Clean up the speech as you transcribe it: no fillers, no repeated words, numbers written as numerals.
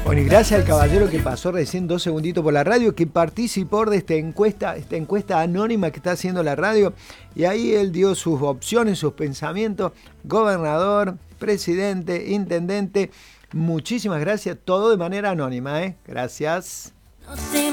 Bueno, y gracias al caballero que pasó recién 2 segunditos por la radio, que participó de esta encuesta anónima que está haciendo la radio, y ahí él dio sus opciones, sus pensamientos, gobernador, presidente, intendente. Muchísimas gracias, todo de manera anónima, ¿eh? Gracias.